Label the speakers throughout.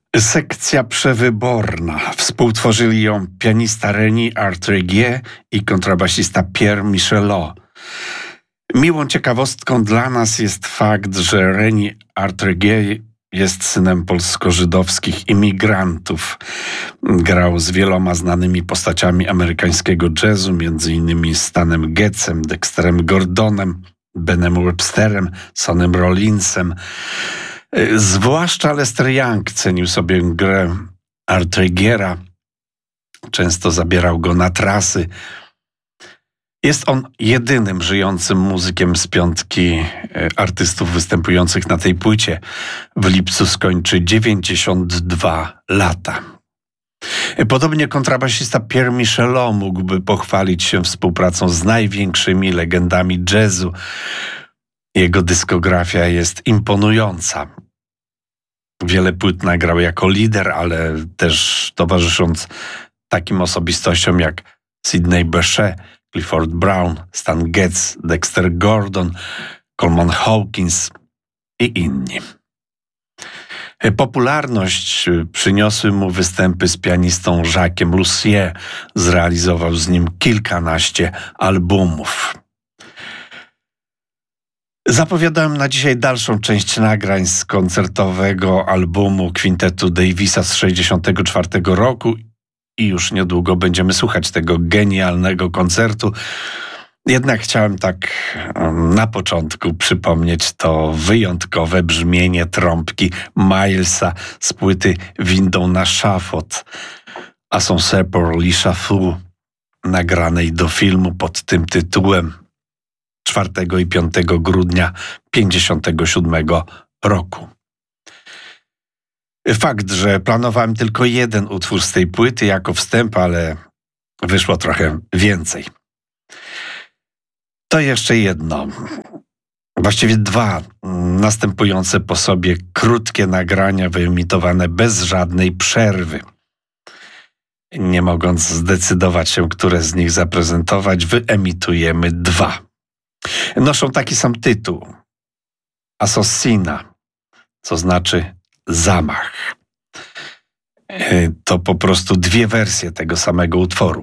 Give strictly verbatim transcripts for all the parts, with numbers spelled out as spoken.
Speaker 1: Sekcja przewyborna. Współtworzyli ją pianista Rémy Artreguier i kontrabasista Pierre Michelot. Miłą ciekawostką dla nas jest fakt, że Rémy Artreguier jest synem polsko-żydowskich imigrantów. Grał z wieloma znanymi postaciami amerykańskiego jazzu, między innymi Stanem Getzem, Dexterem Gordonem, Benem Websterem, Sonnym Rollinsem. Zwłaszcza Lester Young cenił sobie grę Artreguiera. Często zabierał go na trasy. Jest on jedynym żyjącym muzykiem z piątki artystów występujących na tej płycie. W lipcu skończy dziewięćdziesiąt dwa lata. Podobnie kontrabasista Pierre Michelot mógłby pochwalić się współpracą z największymi legendami jazzu. Jego dyskografia jest imponująca. Wiele płyt nagrał jako lider, ale też towarzysząc takim osobistościom jak Sidney Bechet, Clifford Brown, Stan Getz, Dexter Gordon, Coleman Hawkins i inni. Popularność przyniosły mu występy z pianistą Jacques'em Lussier. Zrealizował z nim kilkanaście albumów. Zapowiadałem na dzisiaj dalszą część nagrań z koncertowego albumu kwintetu Davisa z sześćdziesiątego czwartego roku i już niedługo będziemy słuchać tego genialnego koncertu. Jednak chciałem tak na początku przypomnieć to wyjątkowe brzmienie trąbki Milesa z płyty Windą na szafot, Ascenseur pour l'échafaud, nagranej do filmu pod tym tytułem czwartego i piątego grudnia pięćdziesiątego siódmego roku. Fakt, że planowałem tylko jeden utwór z tej płyty jako wstęp, ale wyszło trochę więcej. To jeszcze jedno, właściwie dwa następujące po sobie krótkie nagrania wyemitowane bez żadnej przerwy. Nie mogąc zdecydować się, które z nich zaprezentować, wyemitujemy dwa. Noszą taki sam tytuł. Assassina, co znaczy zamach. To po prostu dwie wersje tego samego utworu.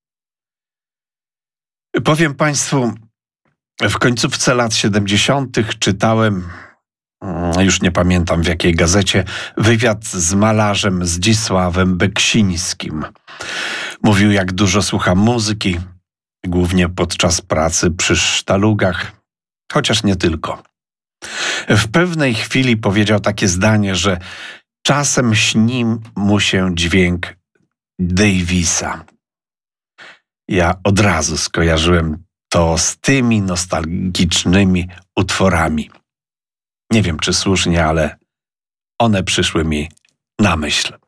Speaker 1: Powiem Państwu, w końcówce lat siedemdziesiątych czytałem, już nie pamiętam w jakiej gazecie, wywiad z malarzem Zdzisławem Beksińskim. Mówił, jak dużo słucha muzyki, głównie podczas pracy przy sztalugach, chociaż nie tylko. W pewnej chwili powiedział takie zdanie, że czasem śni mu się dźwięk Davisa. Ja od razu skojarzyłem to z tymi nostalgicznymi utworami. Nie wiem, czy słusznie, ale one przyszły mi na myśl.